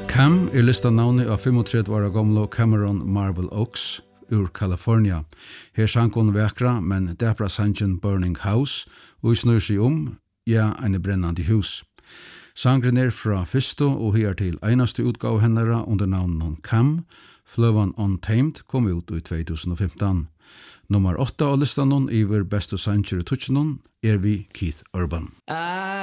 Cam listanavnet av 35 år gamle Cameron Marvel Oaks ur California. Her sang hon vekra, men depra sangen Burning House, og snur seg en brennande hus. Sangren fra fyrste og her til einaste utgave hennara under navnet Cam, Fløvan Untamed, kom ut i 2015. Nummer 8 av listanon iver beste sanger i tutsjonon vi Keith Urban.